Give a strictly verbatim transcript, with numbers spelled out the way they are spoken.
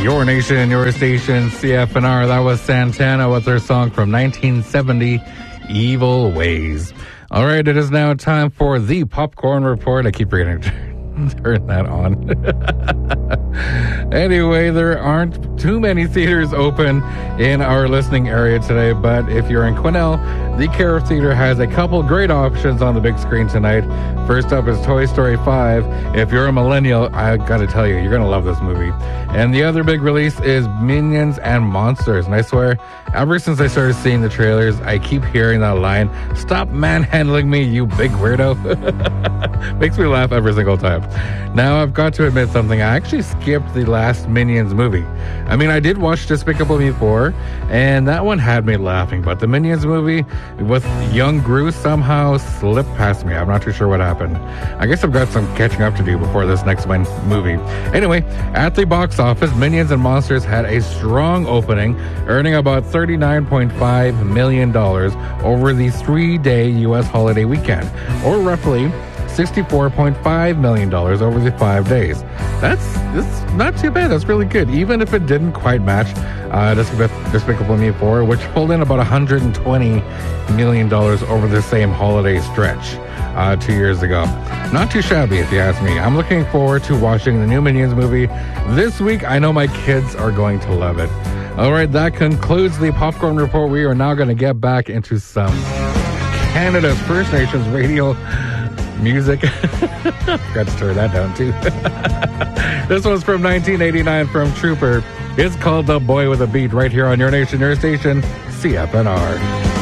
Your Nation, Your Station, C F N R. That was Santana with their song from nineteen seventy, Evil Ways. All right, it is now time for the Popcorn Report. I keep forgetting to turn that on. Anyway, there aren't too many theaters open in our listening area today, but if you're in Quesnel, the Care Theater has a couple great options on the big screen tonight. First up is Toy Story five. If you're a millennial, I gotta tell you, you're gonna love this movie. And the other big release is Minions and Monsters. And I swear, ever since I started seeing the trailers, I keep hearing that line, "Stop manhandling me, you big weirdo." Makes me laugh every single time. Now, I've got to admit something. I actually skipped the last Minions movie. I mean, I did watch Despicable Me four, and that one had me laughing. But the Minions movie with young Gru somehow slipped past me. I'm not too sure what happened. I guess I've got some catching up to do before this next one movie. Anyway, at the box office, Minions and Monsters had a strong opening, earning about thirty-nine point five million dollars over the three-day U S holiday weekend, or roughly sixty-four point five million dollars over the five days. That's, that's not too bad. That's really good, even if it didn't quite match uh, Despicable Me four, which pulled in about one hundred twenty million dollars over the same holiday stretch uh, two years ago. Not too shabby, if you ask me. I'm looking forward to watching the new Minions movie this week. I know my kids are going to love it. All right, that concludes the Popcorn Report. We are now going to get back into some Canada's First Nations radio music. Forgot to turn that down too. This one's from nineteen eighty-nine from Trooper. It's called The Boy with a Beat, right here on Your Nation, Your Station, C F N R.